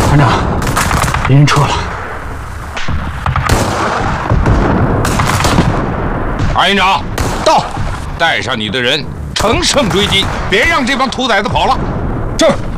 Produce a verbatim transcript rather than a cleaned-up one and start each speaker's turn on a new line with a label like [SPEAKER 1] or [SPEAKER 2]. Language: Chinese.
[SPEAKER 1] 团长，敌人撤了。
[SPEAKER 2] 二营长，到，带上你的人，乘胜追击，别让这帮兔崽子跑了。
[SPEAKER 3] 是。